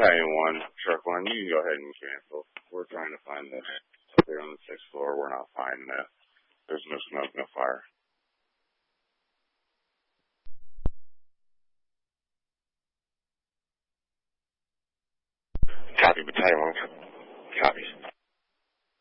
Battalion 1, Shark 1, you can go ahead and cancel. We're trying to find this. Up there on the 6th floor, we're not finding it. There's no smoke, no fire. Copy, Battalion 1. Copies.